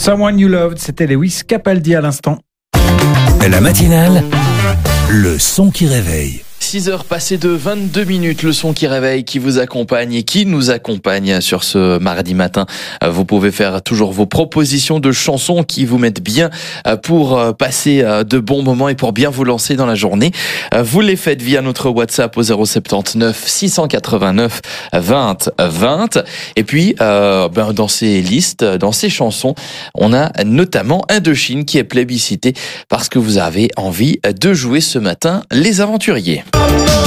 Someone You Loved, c'était Lewis Capaldi à l'instant. La matinale, le son qui réveille. 6h passées de 22 minutes, le son qui réveille, qui vous accompagne et qui nous accompagne sur ce mardi matin. Vous pouvez faire toujours vos propositions de chansons qui vous mettent bien pour passer de bons moments et pour bien vous lancer dans la journée. Vous les faites via notre WhatsApp au 079 689 20 20. Et puis, dans ces listes, dans ces chansons, on a notamment Indochine qui est plébiscité parce que vous avez envie de jouer ce matin les aventuriers.